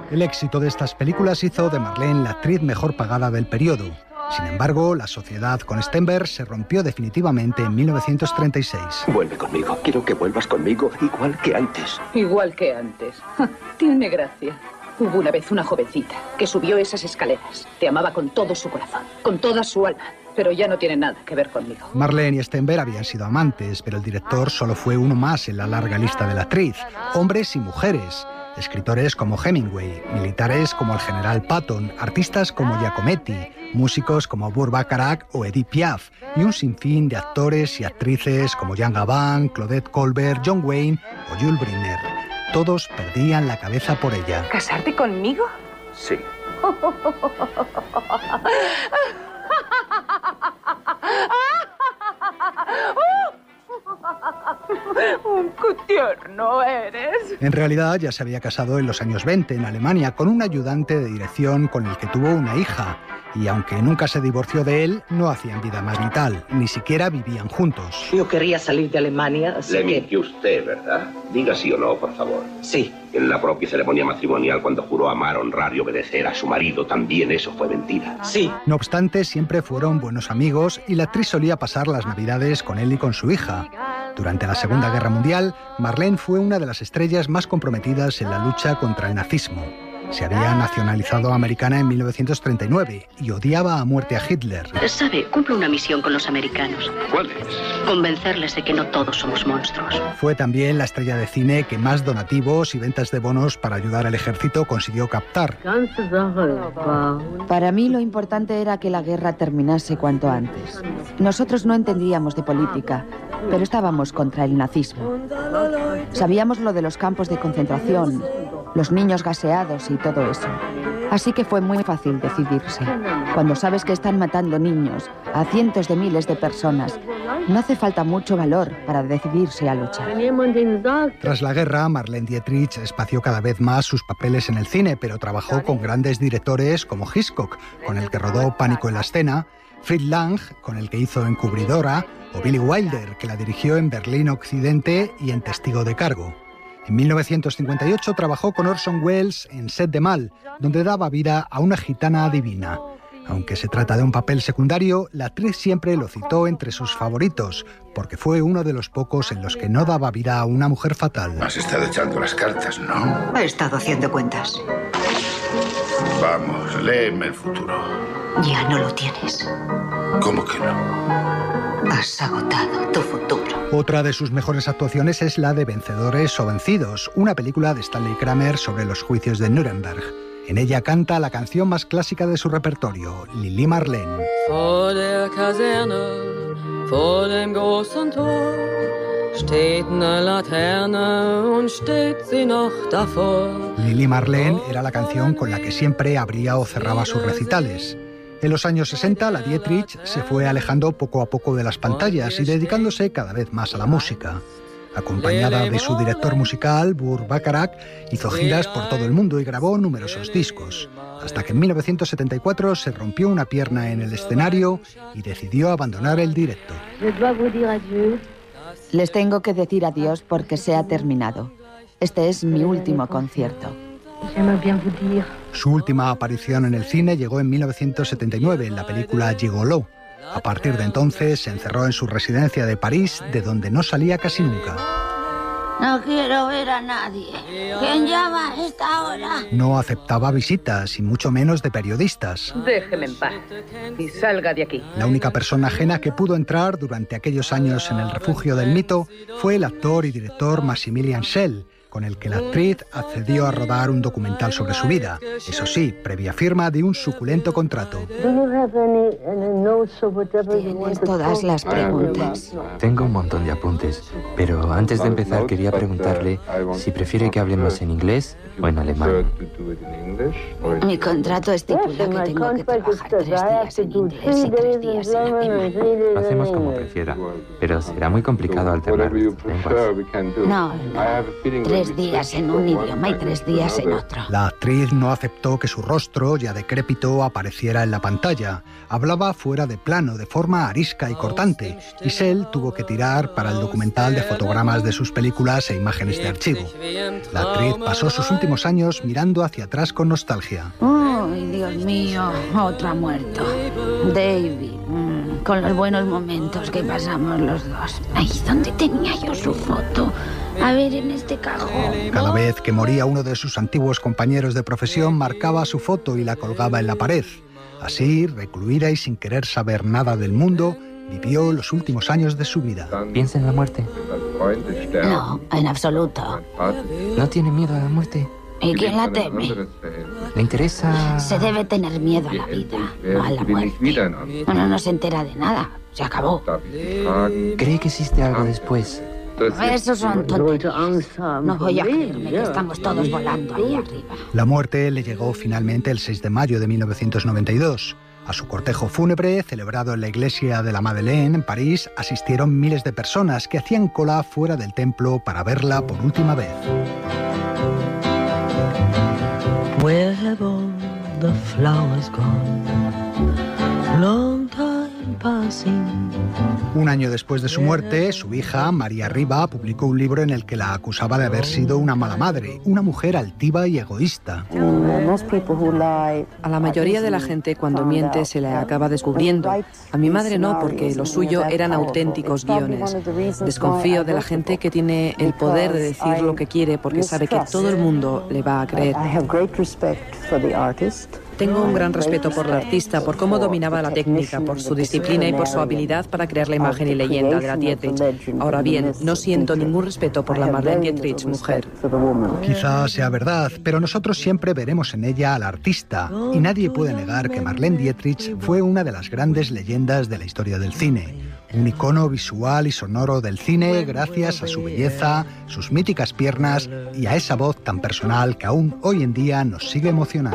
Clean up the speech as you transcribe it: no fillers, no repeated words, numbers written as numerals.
El éxito de estas películas hizo de Marlene la actriz mejor pagada del periodo. Sin embargo, la sociedad con Stenberg se rompió definitivamente en 1936. Vuelve conmigo. Quiero que vuelvas conmigo igual que antes. Igual que antes. Tiene gracia. Hubo una vez una jovencita que subió esas escaleras. Te amaba con todo su corazón, con toda su alma. Pero ya no tiene nada que ver conmigo. Marlene y Stenberg habían sido amantes, pero el director solo fue uno más en la larga lista de la actriz. Hombres y mujeres. Escritores como Hemingway, militares como el general Patton, artistas como Giacometti, músicos como Burt Bacharach o Edith Piaf, y un sinfín de actores y actrices como Jean Gabin, Claudette Colbert, John Wayne o Jules Briner. Todos perdían la cabeza por ella. ¿Casarte conmigo? Sí. ¡Qué tierno eres! En realidad ya se había casado en los años 20 en Alemania con un ayudante de dirección con el que tuvo una hija. Y aunque nunca se divorció de él, no hacían vida marital, ni siquiera vivían juntos. Yo quería salir de Alemania, así Le que... mintió usted, ¿verdad? Diga sí o no, por favor. Sí. En la propia ceremonia matrimonial, cuando juró amar, honrar y obedecer a su marido, también eso fue mentira. Sí. No obstante, siempre fueron buenos amigos y la actriz solía pasar las Navidades con él y con su hija. Durante la Segunda Guerra Mundial, Marlene fue una de las estrellas más comprometidas en la lucha contra el nazismo. Se había nacionalizado americana en 1939 y odiaba a muerte a Hitler. Sabe, cumple una misión con los americanos. ¿Cuál es? Convencerles de que no todos somos monstruos. Fue también la estrella de cine que más donativos y ventas de bonos para ayudar al ejército consiguió captar. Para mí lo importante era que la guerra terminase cuanto antes. Nosotros no entendíamos de política, pero estábamos contra el nazismo. Sabíamos lo de los campos de concentración, los niños gaseados y todo eso. Así que fue muy fácil decidirse. Cuando sabes que están matando niños a cientos de miles de personas, no hace falta mucho valor para decidirse a luchar. Tras la guerra, Marlene Dietrich espació cada vez más sus papeles en el cine, pero trabajó con grandes directores como Hitchcock, con el que rodó Pánico en la escena, Fritz Lang, con el que hizo Encubridora, o Billy Wilder, que la dirigió en Berlín Occidente y en Testigo de Cargo. En 1958 trabajó con Orson Welles en Set de Mal, donde daba vida a una gitana divina. Aunque se trata de un papel secundario, la actriz siempre lo citó entre sus favoritos, porque fue uno de los pocos en los que no daba vida a una mujer fatal. Has estado echando las cartas, ¿no? He estado haciendo cuentas. Vamos, léeme el futuro. Ya no lo tienes. ¿Cómo que no? Has agotado tu futuro. Otra de sus mejores actuaciones es la de Vencedores o Vencidos, una película de Stanley Kramer sobre los juicios de Nuremberg. En ella canta la canción más clásica de su repertorio, Lili Marlene. Vor der Kaserne, vor dem großen Tor, steht eine Laterne und steht sie noch davor. Lili Marlene era la canción con la que siempre abría o cerraba sus recitales. En los años 60, la Dietrich se fue alejando poco a poco de las pantallas y dedicándose cada vez más a la música. Acompañada de su director musical, Burt Bacharach, hizo giras por todo el mundo y grabó numerosos discos, hasta que en 1974 se rompió una pierna en el escenario y decidió abandonar el directo. Les tengo que decir adiós porque se ha terminado. Este es mi último concierto. Su última aparición en el cine llegó en 1979 en la película Gigolo. A partir de entonces se encerró en su residencia de París, de donde no salía casi nunca. No quiero ver a nadie. ¿Quién llama a esta hora? No aceptaba visitas y mucho menos de periodistas. Déjeme en paz y salga de aquí. La única persona ajena que pudo entrar durante aquellos años en el refugio del mito fue el actor y director Maximilian Schell, con el que la actriz accedió a rodar un documental sobre su vida, eso sí, previa firma de un suculento contrato. Tienes todas las preguntas. Tengo un montón de apuntes, pero antes de empezar quería preguntarle si prefiere que hablemos en inglés o en alemán. Mi contrato estipula que tengo que trabajar 3 días en inglés y 3 días en alemán. Lo hacemos como prefiera, pero será muy complicado alternar lenguas. No, 3 3 días en un idioma y 3 días en otro. La actriz no aceptó que su rostro, ya decrépito, apareciera en la pantalla. Hablaba fuera de plano, de forma arisca y cortante, y Sel tuvo que tirar para el documental de fotogramas de sus películas e imágenes de archivo. La actriz pasó sus últimos años mirando hacia atrás con nostalgia. ¡Ay, Dios mío! Otro ha muerto. David. Con los buenos momentos que pasamos los dos. Ay, ¿dónde tenía yo su foto? A ver, en este cajón. Cada vez que moría uno de sus antiguos compañeros de profesión, marcaba su foto y la colgaba en la pared. Así, recluida y sin querer saber nada del mundo, vivió los últimos años de su vida. ¿Piensa en la muerte? No, en absoluto. ¿No tiene miedo a la muerte? ¿Y quién la teme? ¿Le interesa...? Se debe tener miedo a la vida, no a la muerte. Uno no se entera de nada. Se acabó. ¿Cree que existe algo después? Eso son tonterías. No voy a creerme que estamos todos volando ahí arriba. La muerte le llegó finalmente el 6 de mayo de 1992. A su cortejo fúnebre, celebrado en la iglesia de la Madeleine, en París, asistieron miles de personas que hacían cola fuera del templo para verla por última vez. Where have all the flowers gone? Long time passing. Un año después de su muerte, su hija, María Riba, publicó un libro en el que la acusaba de haber sido una mala madre, una mujer altiva y egoísta. A la mayoría de la gente, cuando miente, se le acaba descubriendo. A mi madre no, porque lo suyo eran auténticos guiones. Desconfío de la gente que tiene el poder de decir lo que quiere porque sabe que todo el mundo le va a creer. Tengo un gran respeto por la artista, por cómo dominaba la técnica, por su disciplina y por su habilidad para crear la imagen y leyenda de la Dietrich. Ahora bien, no siento ningún respeto por la Marlene Dietrich mujer. Quizás sea verdad, pero nosotros siempre veremos en ella a la artista, y nadie puede negar que Marlene Dietrich fue una de las grandes leyendas de la historia del cine. Un icono visual y sonoro del cine gracias a su belleza, sus míticas piernas y a esa voz tan personal que aún hoy en día nos sigue emocionando.